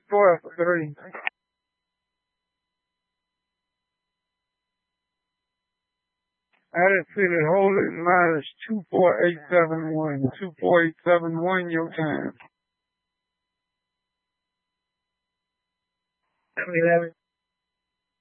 score for 30. Undefeated holding line is 24871. 24871, your time. 11.